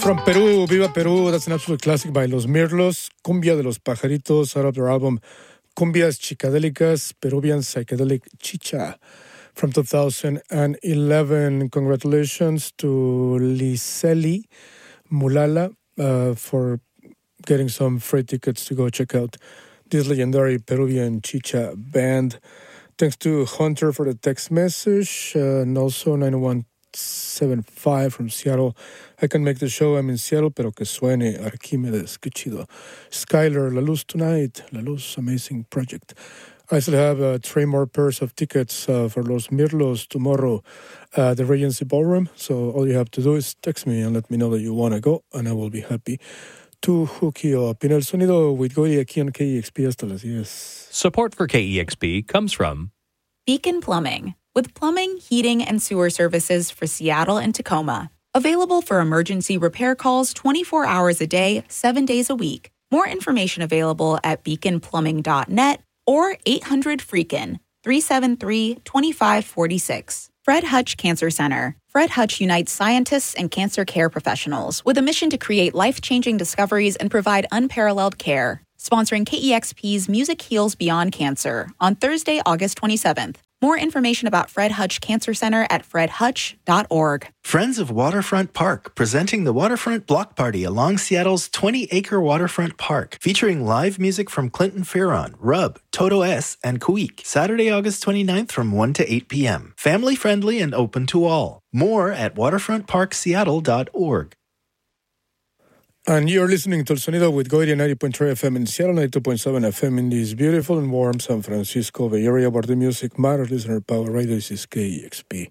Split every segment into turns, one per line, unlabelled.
From Peru, Viva Peru, that's an absolute classic by Los Mirlos, Cumbia de los Pajaritos, out of their album Cumbias Chicadélicas, Peruvian Psychedelic Chicha from 2011. Congratulations to Liseli Mulala for getting some free tickets to go check out this legendary Peruvian Chicha band. Thanks to Hunter for the text message, and also 9175 from Seattle. I can make the show, I'm in Seattle, pero que suene Arquímedes, que chido. Skylar, La Luz Tonight, La Luz, amazing project. I still have 3 more pairs of tickets for Los Mirlos tomorrow at the Regency Ballroom, so all you have to do is text me and let me know that you want to go, and I will be happy to hook you up. En el sonido with Goy aquí en KEXP hasta las 10.
Support for KEXP comes from
Beacon Plumbing, with plumbing, heating, and sewer services for Seattle and Tacoma. Available for emergency repair calls 24 hours a day, 7 days a week. More information available at beaconplumbing.net or 800-FREAKIN, 373-2546. Fred Hutch Cancer Center. Fred Hutch unites scientists and cancer care professionals with a mission to create life-changing discoveries and provide unparalleled care. Sponsoring KEXP's Music Heals Beyond Cancer on Thursday, August 27th. More information about Fred Hutch Cancer Center at fredhutch.org.
Friends of Waterfront Park presenting the Waterfront Block Party along Seattle's 20-acre waterfront park, featuring live music from Clinton Fearon, Rub, Toto S, and Kuik. Saturday, August 29th from 1 to 8 p.m. Family-friendly and open to all. More at waterfrontparkseattle.org.
And you're listening to El Sonido with Goyri 90.3 FM in Seattle, 92.7 FM in this beautiful and warm San Francisco Bay Area, where the music matters. Listener Power Radio, this is KEXP.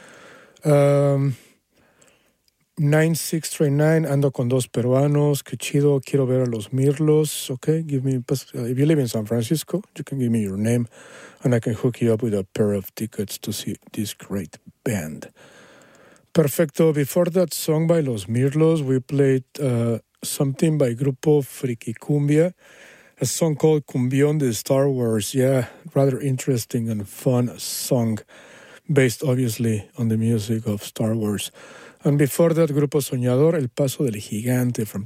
9639, ando con 2 peruanos, que chido, quiero ver a Los Mirlos. Okay, give me, if you live in San Francisco, you can give me your name, and I can hook you up with a pair of tickets to see this great band. Perfecto. Before that song by Los Mirlos, we played something by Grupo Friki Cumbia, a song called Cumbión de Star Wars. Yeah, rather interesting and fun song, based obviously on the music of Star Wars. And before that, Grupo Soñador, El Paso del Gigante from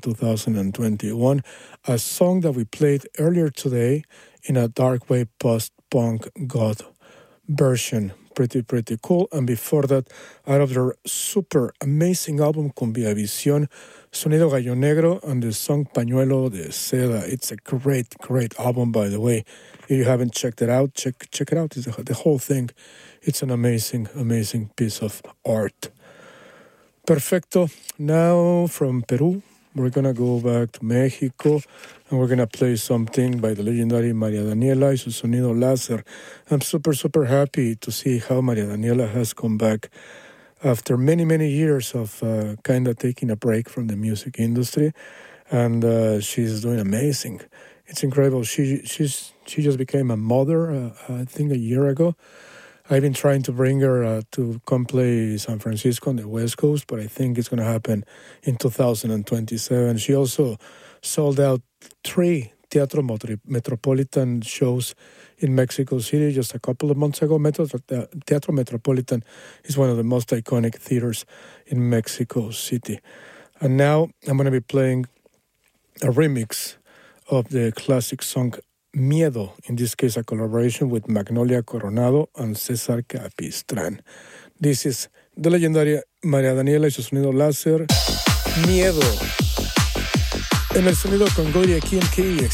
2021, a song that we played earlier today in a dark wave post-punk god version. Pretty cool. And before that, out of their super amazing album Cumbia Visión, Sonido Gallo Negro and the song Pañuelo de Seda. It's a great album, by the way. If you haven't checked it out, check it out. It's the whole thing. It's an amazing piece of art. Perfecto. Now from Peru, we're going to go back to Mexico, and we're going to play something by the legendary María Daniela y su Sonido Láser. I'm super happy to see how María Daniela has come back after many years of kind of taking a break from the music industry, and she's doing amazing. It's incredible. She just became a mother, I think a year ago. I've been trying to bring her to come play San Francisco on the West Coast, but I think it's going to happen in 2027. She also sold out 3 Teatro Metropolitan shows in Mexico City just a couple of months ago. Teatro Metropolitan is one of the most iconic theaters in Mexico City. And now I'm going to be playing a remix of the classic song Miedo, in this case a collaboration with Magnolia Coronado and César Capistrán. This is the legendary María Daniela y su Sonido Láser, Miedo. En el sonido con Goy aquí en KEXP.